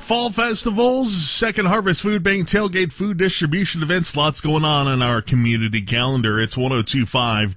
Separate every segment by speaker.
Speaker 1: Fall festivals, Second Harvest Food Bank, tailgate food distribution events, lots going on our community calendar. It's 102.5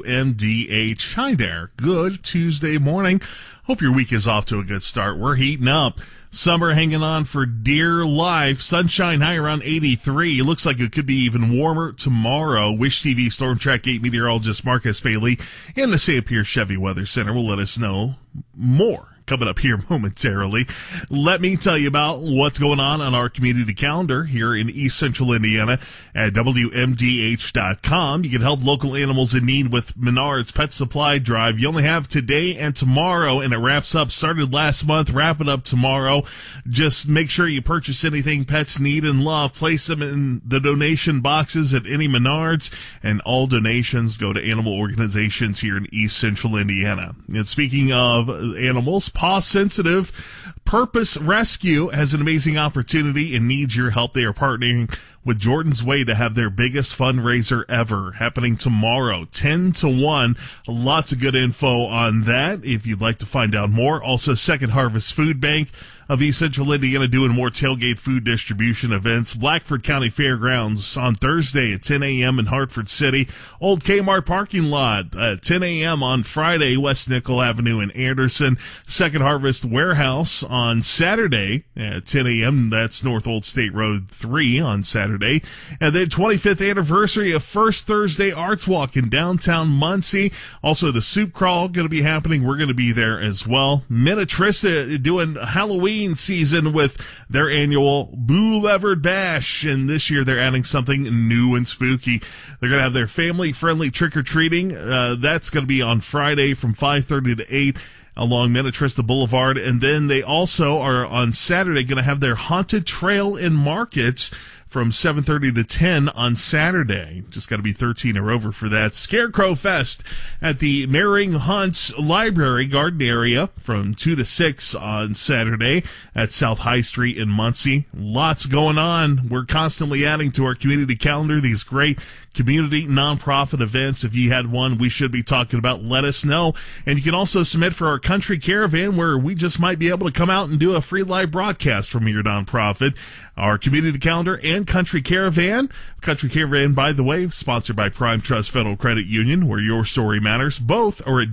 Speaker 1: WMDH. Hi there. Good Tuesday morning. Hope your week is off to a good start. We're heating up. Summer hanging on for dear life. Sunshine high around 83. Looks like it could be even warmer tomorrow. Wish TV Storm Track 8 meteorologist Marcus Bailey in the St. Pierre Chevy Weather Center will let us know more coming up here momentarily. Let me tell you about what's going on our community calendar here in East Central Indiana at WMDH.com. You can help local animals in need with Menards Pet Supply Drive. You only have today and tomorrow, and it wraps up. Started last month, wrapping up tomorrow. Just make sure you purchase anything pets need and love. Place them in the donation boxes at any Menards, and all donations go to animal organizations here in East Central Indiana. And speaking of animals, Paw Sensitive Purpose Rescue has an amazing opportunity and needs your help. They are partnering with Jordan's Way to have their biggest fundraiser ever, happening tomorrow, 10 to 1. Lots of good info on that if you'd like to find out more. Also, Second Harvest Food Bank of East Central Indiana doing more tailgate food distribution events. Blackford County Fairgrounds on Thursday at 10 a.m. in Hartford City. Old Kmart parking lot at 10 a.m. on Friday, West Nickel Avenue in Anderson. Second Harvest Warehouse on Saturday at 10 a.m. That's North Old State Road 3 on Saturday. And then 25th anniversary of First Thursday Arts Walk in downtown Muncie. Also, the Soup Crawl going to be happening. We're going to be there as well. Minnetrista doing Halloween season with their annual Boo Lever Bash, and this year they're adding something new and spooky. They're going to have their family-friendly trick-or-treating. That's going to be on Friday from 5:30 to 8 along Minnetrista Boulevard, and then they also are on Saturday going to have their Haunted Trail in Markets from 7:30 to 10 on Saturday. Just got to be 13 or over for that. Scarecrow Fest at the Mering Hunts Library Garden area from 2 to 6 on Saturday at South High Street in Muncie. Lots going on. We're constantly adding to our community calendar these great community nonprofit events. If you had one we should be talking about, let us know. And you can also submit for our Country Caravan, where we just might be able to come out and do a free live broadcast from your nonprofit. Our community calendar and Country Caravan. Country Caravan, by the way, sponsored by Prime Trust Federal Credit Union, where your story matters. Both are at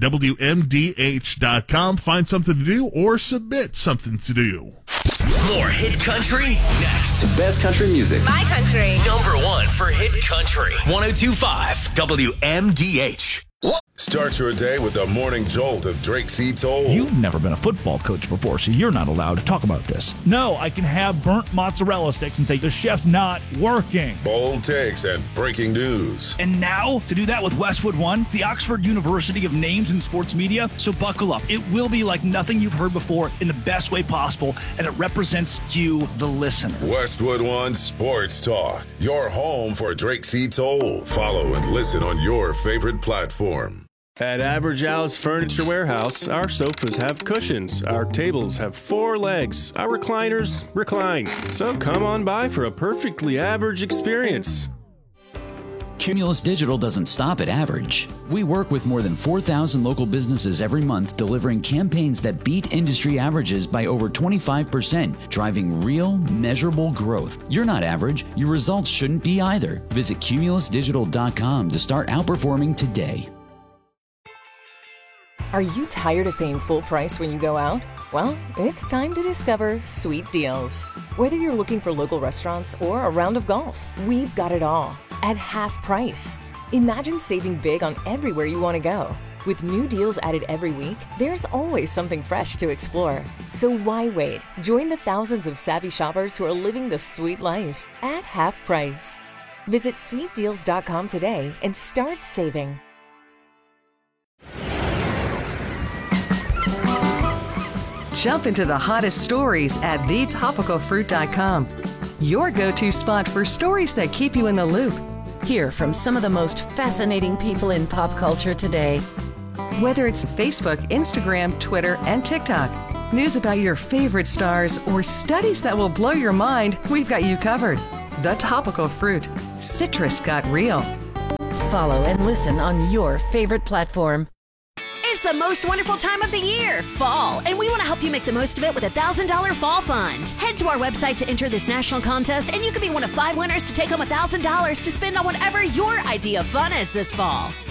Speaker 1: WMDH.com. Find something to do or submit something to do.
Speaker 2: More hit country next.
Speaker 3: The best country music.
Speaker 4: My country.
Speaker 2: Number one for hit country. 102.5 WMDH.
Speaker 5: Start your day with the morning jolt of Drake C. Toll.
Speaker 6: You've never been a football coach before, so you're not allowed to talk about this. No, I can have burnt mozzarella sticks and say the chef's not working.
Speaker 5: Bold takes and breaking news.
Speaker 6: And now, to do that with Westwood One, the Oxford University of Names in Sports Media. So buckle up. It will be like nothing you've heard before in the best way possible, and it represents you, the listener.
Speaker 5: Westwood One Sports Talk. Your home for Drake C. Toll. Follow and listen on your favorite platform.
Speaker 7: At Average House Furniture Warehouse, our sofas have cushions, our tables have 4 legs, our recliners recline. So come on by for a perfectly average experience.
Speaker 8: Cumulus Digital doesn't stop at average. We work with more than 4,000 local businesses every month, delivering campaigns that beat industry averages by over 25%, driving real, measurable growth. You're not average. Your results shouldn't be either. Visit cumulusdigital.com to start outperforming today.
Speaker 9: Are you tired of paying full price when you go out? Well, it's time to discover Sweet Deals. Whether you're looking for local restaurants or a round of golf, we've got it all at half price. Imagine saving big on everywhere you want to go. With new deals added every week, there's always something fresh to explore. So why wait? Join the thousands of savvy shoppers who are living the sweet life at half price. Visit sweetdeals.com today and start saving.
Speaker 10: Jump into the hottest stories at thetopicalfruit.com. Your go-to spot for stories that keep you in the loop.
Speaker 11: Hear from some of the most fascinating people in pop culture today.
Speaker 10: Whether it's Facebook, Instagram, Twitter, and TikTok, news about your favorite stars, or studies that will blow your mind, we've got you covered. The Topical Fruit. Citrus got real.
Speaker 11: Follow and listen on your favorite platform.
Speaker 3: is the most wonderful time of the year, fall, and we want to help you make the most of it with a $1,000 fall fund. Head to our website to enter this national contest, and you could be one of 5 winners to take home $1,000 to spend on whatever your idea of fun is this fall.